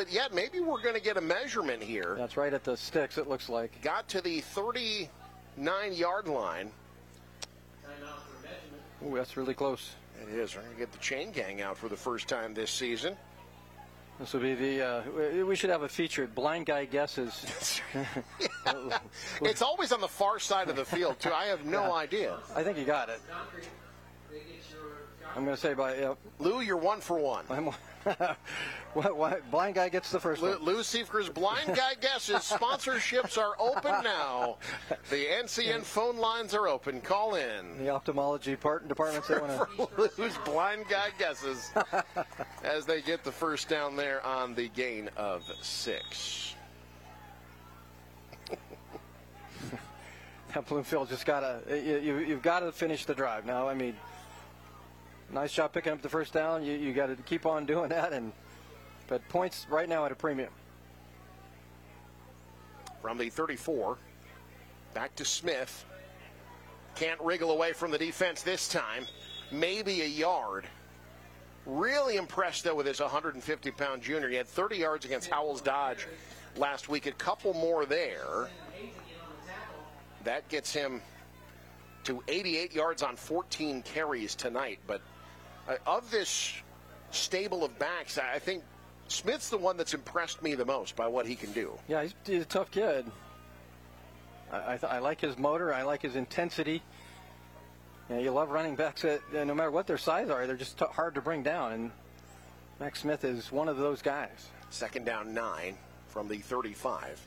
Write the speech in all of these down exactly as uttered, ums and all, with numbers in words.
it yet. Maybe we're going to get a measurement here. That's right at the sticks, it looks like. Got to the thirty-nine-yard line. Ooh, that's really close. It is. We're going to get the chain gang out for the first time this season. This will be the, uh, we should have a featured blind guy guesses. Yeah. It's always on the far side of the field, too. I have no yeah. idea. I think you got it. I'm going to say by, uh, Lou, you're one for one. I'm, what, what, blind guy gets the first Lou, one. Lou Siefer's blind guy guesses. Sponsorships are open now. The N C N phone lines are open. Call in. The ophthalmology part departments. They want to Lou's blind guy guesses as they get the first down there on the gain of six. That Bloomfield just gotta you, you you've got to finish the drive now. I mean, nice job picking up the first down. You you got to keep on doing that, and but points right now at a premium. From the thirty-four, back to Smith. Can't wriggle away from the defense this time. Maybe a yard. Really impressed, though, with his one hundred fifty pound junior. He had thirty yards against Howells Dodge last week. A couple more there. That gets him to eighty-eight yards on fourteen carries tonight. But uh, of this stable of backs, I think Smith's the one that's impressed me the most by what he can do. Yeah, he's, he's a tough kid. I, I, th- I like his motor. I like his intensity. Yeah, you love running backs that uh, no matter what their size are, they're just t- hard to bring down. And Max Smith is one of those guys. Second down nine from the thirty-five.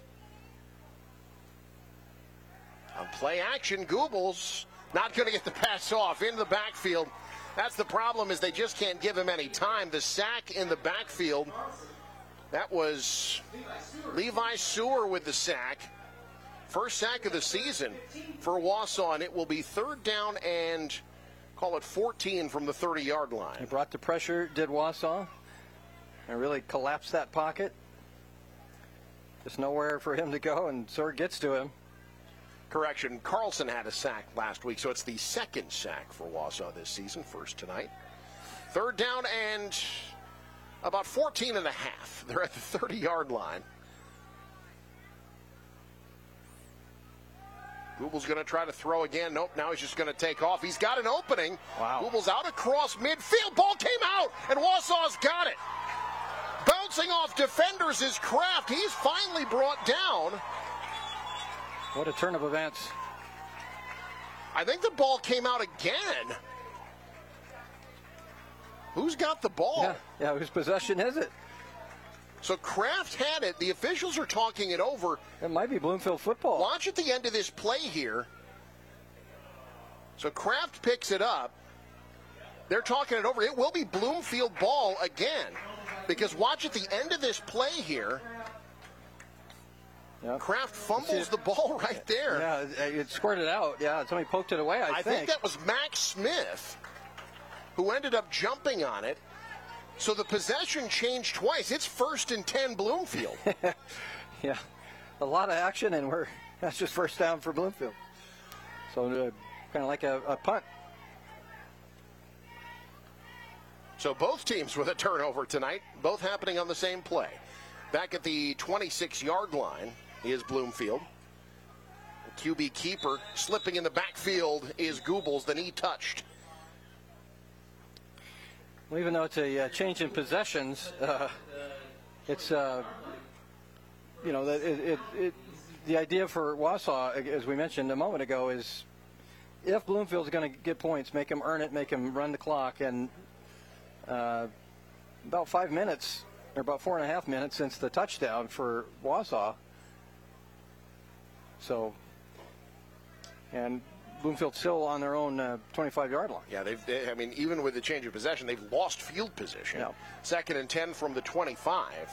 On play action, Goobles not going to get the pass off into the backfield. That's the problem, is they just can't give him any time. The sack in the backfield, that was Levi Sewer with the sack. First sack of the season for Wausau, and it will be third down and call it fourteen from the thirty-yard line. He brought the pressure, did Wausau, and really collapsed that pocket. There's nowhere for him to go, and Sewer gets to him. Correction, Carlson had a sack last week, so it's the second sack for Wausau this season, first tonight. Third down and about fourteen and a half. They're at the thirty-yard line. Gooble's going to try to throw again. Nope, now he's just going to take off. He's got an opening. Wow. Gooble's out across midfield. Ball came out, and Wausau's got it. Bouncing off defenders is Kraft. He's finally brought down. What a turn of events. I think the ball came out again. Who's got the ball? Yeah, yeah, whose possession is it? So Kraft had it. The officials are talking it over. It might be Bloomfield football. Watch at the end of this play here. So Kraft picks it up. They're talking it over. It will be Bloomfield ball again. Because watch at the end of this play here. Yep. Kraft fumbles the ball right there. Yeah, it squirted out. Yeah, somebody poked it away, I, I think. think that was Max Smith who ended up jumping on it. So the possession changed twice. It's first and ten Bloomfield. Yeah, a lot of action, and we're that's just first down for Bloomfield. So uh, kind of like a, a punt. So both teams with a turnover tonight, both happening on the same play. Back at the twenty-six-yard line is Bloomfield. The Q B keeper slipping in the backfield is Goobles, the knee touched. Well, even though it's a uh, change in possessions, uh, it's, uh, you know, it, it, it, the idea for Wausau, as we mentioned a moment ago, is if Bloomfield's going to get points, make them earn it, make them run the clock. And uh, about five minutes, or about four and a half minutes since the touchdown for Wausau. So, and Bloomfield still on their own uh, twenty-five-yard line. Yeah, they've. They, I mean, even with the change of possession, they've lost field position. Yeah. Second and ten from the twenty-five.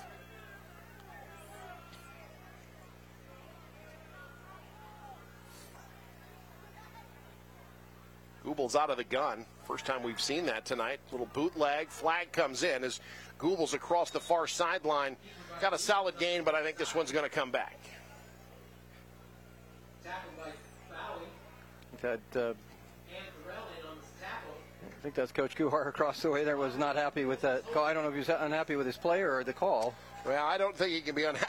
Gooble's out of the gun. First time we've seen that tonight. Little bootleg. Flag comes in as Gooble's across the far sideline. Got a solid gain, but I think this one's going to come back. That, uh, I think that's Coach Kuhar across the way there was not happy with that call. I don't know if he was unhappy with his player or the call. Well, I don't think he can be unhappy